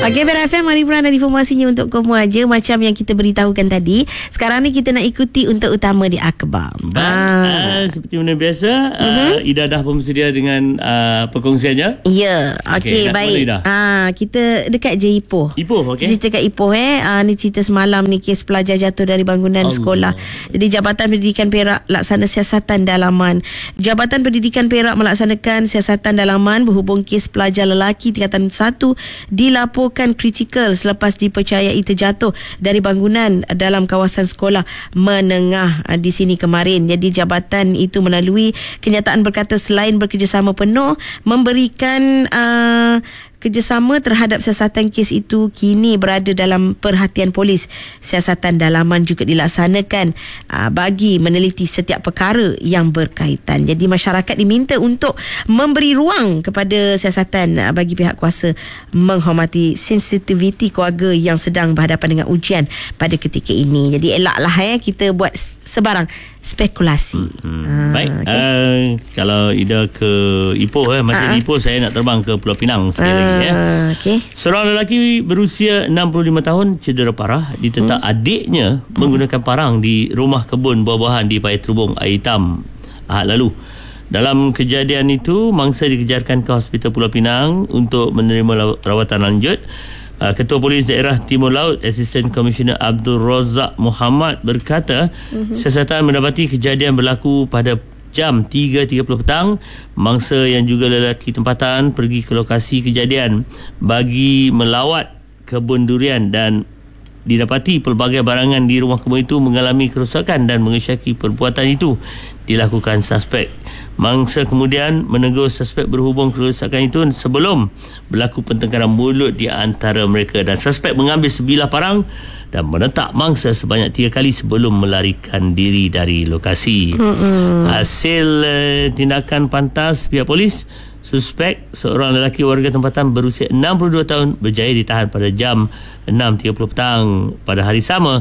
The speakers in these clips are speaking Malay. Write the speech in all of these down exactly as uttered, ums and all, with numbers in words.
Pagi Bear F M, Hari Bulan dan informasinya untuk kamu aja. Macam yang kita beritahukan tadi, sekarang ni kita nak ikuti untuk utama di akhbar. ah. uh, Seperti mana biasa, uh-huh. uh, Ida dah pun bersedia dengan uh, perkongsiannya. Ya, yeah. Okey, okay, baik. Ah, kita dekat je Ipoh. Ipoh, okey. Cerita kat Ipoh eh. Ah, ni cerita semalam ni, kes pelajar jatuh dari bangunan Allah. sekolah. Jadi Jabatan Pendidikan Perak laksana siasatan dalaman. Jabatan Pendidikan Perak melaksanakan siasatan dalaman berhubung kes pelajar lelaki tingkatan satu dilaporkan kritikal selepas dipercayai terjatuh dari bangunan dalam kawasan sekolah menengah di sini kemarin. Jadi jabatan itu melalui kenyataan berkata selain bekerjasama penuh memberikan uh, kerjasama terhadap siasatan kes itu kini berada dalam perhatian polis. Siasatan dalaman juga dilaksanakan aa, bagi meneliti setiap perkara yang berkaitan. Jadi masyarakat diminta untuk memberi ruang kepada siasatan aa, bagi pihak kuasa menghormati sensitiviti keluarga yang sedang berhadapan dengan ujian pada ketika ini. Jadi elaklah eh kita buat sebarang spekulasi. Hmm, ha, baik. Okay. Uh, kalau Ida ke Ipoh eh masih di Ipoh, saya nak terbang ke Pulau Pinang sekali lagi. Ya. Okay. Seorang lelaki berusia enam puluh lima tahun cedera parah ditetak hmm. adiknya hmm. menggunakan parang di rumah kebun buah-buahan di Paya Terubong, Air Hitam Ahad lalu. Dalam kejadian itu, mangsa dikejarkan ke Hospital Pulau Pinang untuk menerima rawatan lanjut. Ketua Polis Daerah Timur Laut Assistant Commissioner Abdul Razak Muhammad berkata hmm. siasatan mendapati kejadian berlaku pada jam tiga tiga puluh petang. Mangsa yang juga lelaki tempatan pergi ke lokasi kejadian bagi melawat kebun durian dan didapati pelbagai barangan di rumah kebun itu mengalami kerosakan dan mengesyaki perbuatan itu dilakukan suspek. Mangsa kemudian menegur suspek berhubung kerosakan itu sebelum berlaku pertengkaran mulut di antara mereka, dan suspek mengambil sebilah parang dan menentak mangsa sebanyak tiga kali sebelum melarikan diri dari lokasi. Mm-hmm. Hasil uh, tindakan pantas pihak polis, suspek seorang lelaki warga tempatan berusia enam puluh dua tahun berjaya ditahan pada jam enam tiga puluh petang pada hari sama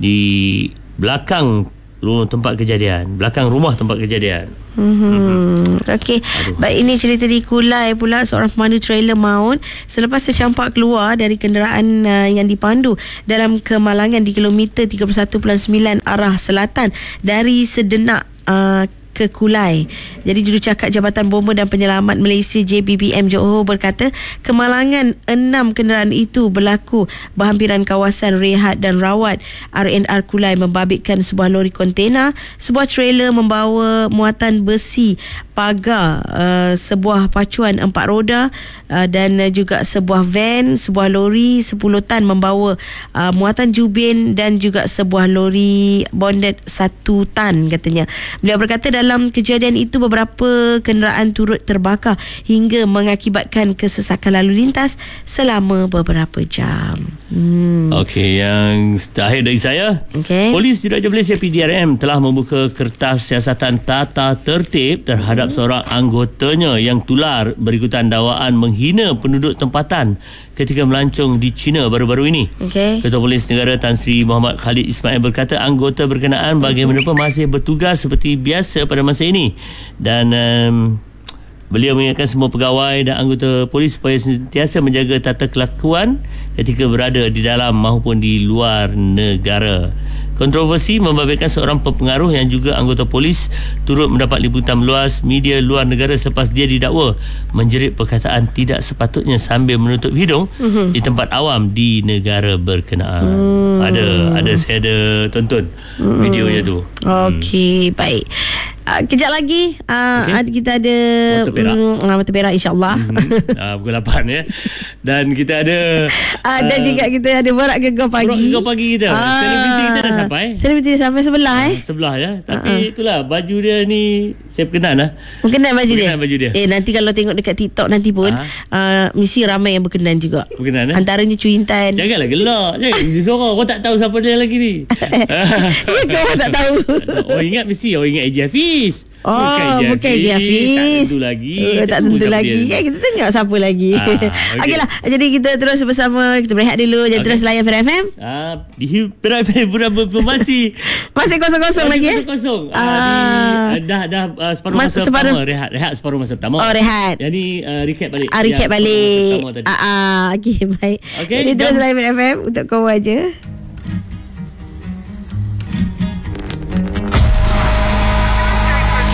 di belakang rumah tempat kejadian, belakang rumah tempat kejadian. Mm-hmm. Mm-hmm. Okey. Baik, ini cerita di Kulai pula. Seorang pemandu trailer maut selepas tercampak keluar dari kenderaan uh, yang dipandu dalam kemalangan di kilometer tiga puluh satu perpuluhan sembilan arah selatan dari Sedenak uh, ke Kulai. Jadi jurucakap Jabatan Bomba dan Penyelamat Malaysia J B B M Johor berkata kemalangan enam kenderaan itu berlaku berhampiran kawasan rehat dan rawat R and R Kulai, membabitkan sebuah lori kontena, sebuah trailer membawa muatan besi, pagar, uh, sebuah pacuan empat roda uh, dan uh, juga sebuah van, sebuah lori sepuluh tan membawa uh, muatan jubin dan juga sebuah lori bondet satu tan katanya. Beliau berkata dalam kejadian itu beberapa kenderaan turut terbakar hingga mengakibatkan kesesakan lalu lintas selama beberapa jam. Hmm. Okey, yang terakhir dari saya. Okay. Polis Diraja Malaysia P D R M telah membuka kertas siasatan tata tertib terhadap hmm. seorang anggotanya yang tular berikutan dakwaan menghina penduduk tempatan ketika melancong di China baru-baru ini. Okay. Ketua Polis Negara Tan Sri Muhammad Khalid Ismail berkata anggota berkenaan bagaimanapun masih bertugas seperti biasa pada masa ini, dan um, beliau mengingatkan semua pegawai dan anggota polis supaya sentiasa menjaga tata kelakuan ketika berada di dalam maupun di luar negara. Kontroversi membabitkan seorang pempengaruh yang juga anggota polis turut mendapat liputan meluas media luar negara selepas dia didakwa menjerit perkataan tidak sepatutnya sambil menutup hidung mm-hmm. di tempat awam di negara berkenaan. Mm. Ada ada saya ada tonton mm. videonya tu. Okey, hmm. baik. Uh, kejap lagi uh, okay. kita ada Motor Perak, um, Motor Perak insyaAllah mm-hmm. uh, pukul lapan ya. Dan kita ada uh, dan uh, juga kita ada Borak Gegar Pagi. Borak Gegar Pagi kita uh, selebriti kita dah sampai Selebriti sampai sebelah uh, eh Sebelah ya. Tapi uh-uh. itulah baju dia ni saya berkenan lah. Berkenan baju berkenan dia? baju dia Eh nanti kalau tengok dekat TikTok nanti pun uh-huh. uh, mesti ramai yang berkenan juga. Berkenan eh? Antaranya Cu Intan. Janganlah gelak. Jangan disorang. Kau tak tahu siapa dia lagi ni. Ya kau tak tahu. Oh ingat mesti. Oh ingat A J Hafiz. Hafiz. Oh, bukan je Hafiz. Tak tentu lagi. Uh, tak tentu lagi kan. Kita tengok siapa lagi. Ah, okay. Okeylah. Jadi kita terus bersama. Kita berehat dulu. Jadi okay. terus layan Perak F M. Ah, di Perak F M pura informasi. Masih kosong-kosong lagi eh? Kosong-kosong. Ah, ah. di, dah dah uh, separuh Mas, masa separuh. pertama rehat. Rehat separuh masa pertama. Oh, rehat. Jadi uh, recap balik. Ah, recap balik. Ah, ah, okey baik. Okay, Jadi terus layan Perak F M untuk kau aja.